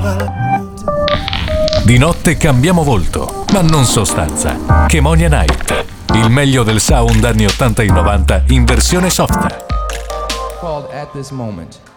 Di notte cambiamo volto, ma non sostanza. Chemonia Night, il meglio del sound anni 80 e 90 in versione soft. Called At This Moment.